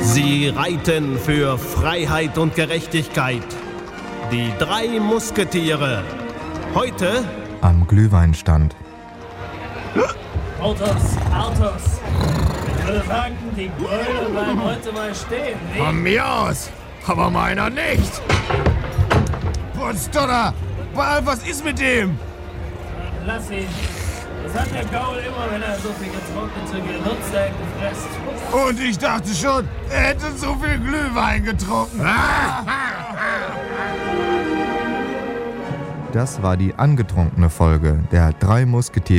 Sie reiten für Freiheit und Gerechtigkeit. Die 3 Musketiere. Heute am Glühweinstand. Autos. Ich würde sagen, die Gröle bleiben heute mal stehen. Nicht? Von mir aus, aber meiner nicht. Potsdonner, was ist mit dem? Lass ihn. Das hat der Gaul immer, wenn er so viel getrocknete Gewürze gefressen. Und ich dachte schon, er hätte so viel Glühwein getrunken. Das war die angetrunkene Folge der 3 Musketiere.